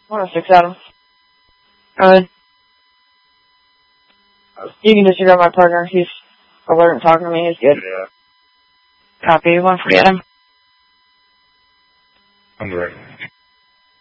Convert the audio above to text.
106, Adam. Good. You can disregard my partner. He's alert and talking to me. He's good. Yeah. Copy. 140, Adam. I'm ready.